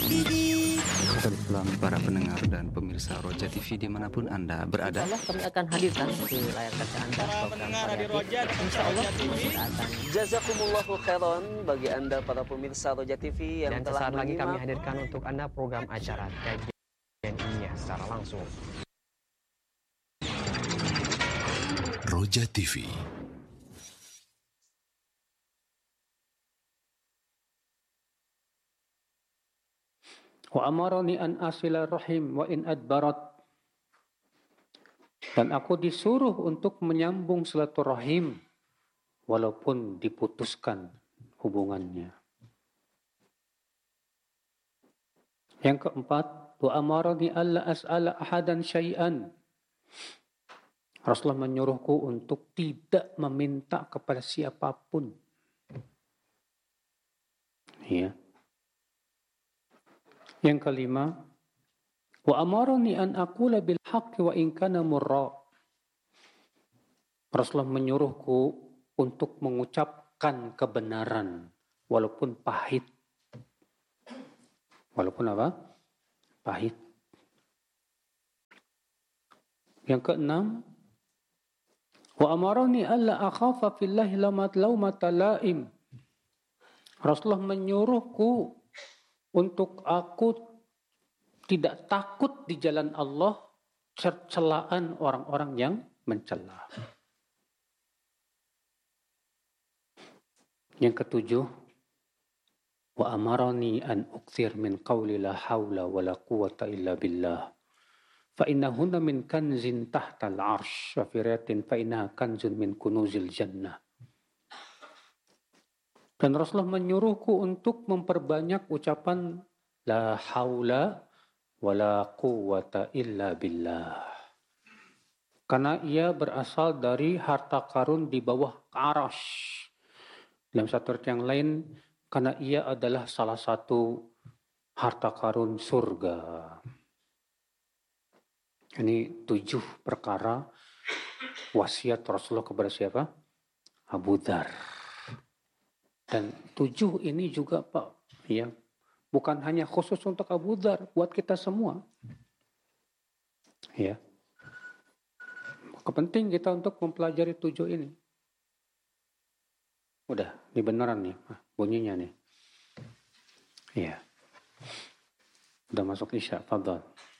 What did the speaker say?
Selamat para pendengar dan pemirsa Roja TV dimanapun Anda berada. Insya Allah kami akan hadirkan di layar kaca Anda program variatif. Insya Allah kita akan. Jazakumullahu khairan bagi Anda para pemirsa Roja TV yang Dan telah sesaat lagi kami menyimak. hadirkan untuk Anda program acara kajian ilmiah secara langsung. Roja TV. Wa amarani an asila rahim wa in adbarat. Dan aku disuruh untuk menyambung silaturahim walaupun diputuskan hubungannya. Yang keempat, wa amarani alla as'ala ahadan syai'an. Rasulullah menyuruhku untuk tidak meminta kepada siapapun. Ya. Yang kelima, wa amarani an aqula bil haqqi wa in kana murra. Rasulullah menyuruhku untuk mengucapkan kebenaran walaupun pahit. Walaupun apa? Pahit. Yang keenam, wa amarani alla akhafa fillahi laumata laim. Rasulullah menyuruhku untuk aku tidak takut di jalan Allah celaan orang-orang yang mencela. Yang ketujuh, wa amarani an ukthir min qawli la hawla wa la quwwata illa billah. Fa innahunna min kanzin tahta al-'arsy wa fi riwayatin fa innaha kanzun min kunuzil jannah. Dan Rasulullah menyuruhku untuk memperbanyak ucapan la haula wa la quwwata illa billah. Karena ia berasal dari harta karun di bawah arasy. Dalam satu ayat yang lain, karena ia adalah salah satu harta karun surga. Ini 7 perkara wasiat Rasulullah kepada siapa? Abu Dzar. Dan 7 ini juga Pak, ya, bukan hanya khusus untuk Abu Dzar, buat kita semua. Ya. Kepenting kita untuk mempelajari 7 ini. Udah, ini beneran nih, bunyinya nih. Iya. Udah masuk isya, fadhal.